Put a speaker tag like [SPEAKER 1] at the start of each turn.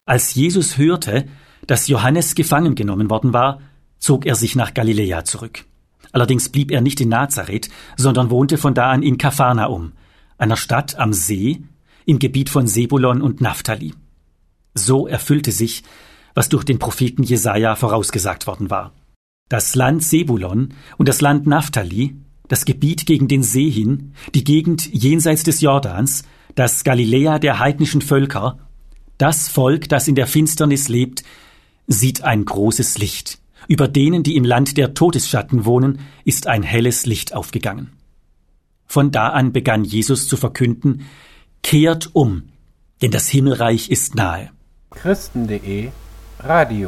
[SPEAKER 1] Als Jesus hörte, dass Johannes gefangen genommen worden war, zog er sich nach Galiläa zurück. Allerdings blieb er nicht in Nazareth, sondern wohnte von da an in Kapharnaum, einer Stadt am See, im Gebiet von Sebulon und Naphtali. So erfüllte sich, was durch den Propheten Jesaja vorausgesagt worden war. Das Land Sebulon und das Land Naphtali, das Gebiet gegen den See hin, die Gegend jenseits des Jordans, das Galiläa der heidnischen Völker, das Volk, das in der Finsternis lebt, sieht ein großes Licht. Über denen, die im Land der Todesschatten wohnen, ist ein helles Licht aufgegangen. Von da an begann Jesus zu verkünden: Kehrt um, denn das Himmelreich ist nahe.
[SPEAKER 2] Christen.de Radio